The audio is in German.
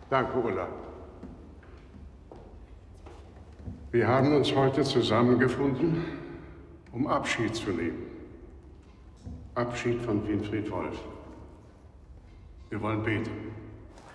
Danke, Ulla. Wir haben uns heute zusammengefunden, um Abschied zu nehmen. Abschied von Winfried Wolf. Wir wollen beten.